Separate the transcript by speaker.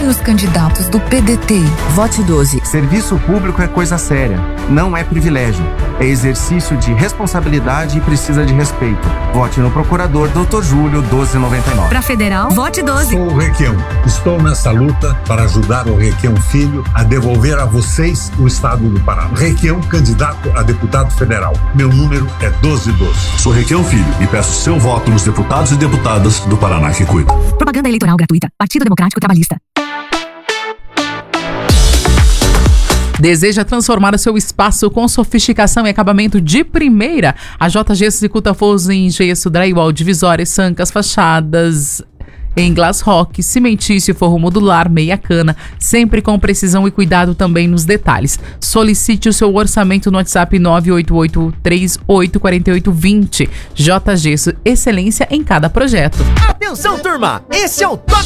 Speaker 1: Vote nos candidatos do PDT.
Speaker 2: Vote 12.
Speaker 3: Serviço público é coisa séria, não é privilégio. É exercício de responsabilidade e precisa de respeito. Vote no procurador Dr. Júlio 1299.
Speaker 4: Pra federal, vote 12.
Speaker 5: Sou o Requião. Estou nessa luta para ajudar o Requião Filho a devolver a vocês o estado do Pará. Requião, candidato a deputado federal. Meu número é 1212.
Speaker 6: Sou Requião Filho e peço seu voto nos deputados e deputadas do Paraná que cuida.
Speaker 4: Propaganda eleitoral gratuita. Partido Democrático Trabalhista.
Speaker 7: Deseja transformar o seu espaço com sofisticação e acabamento de primeira? A JG executa forros em gesso, drywall, divisórias, sancas, fachadas em glass rock, cimentício, forro modular, meia cana, sempre com precisão e cuidado também nos detalhes. Solicite o seu orçamento no WhatsApp 988384820. JG, excelência em cada projeto.
Speaker 8: Atenção, turma! Esse é o Top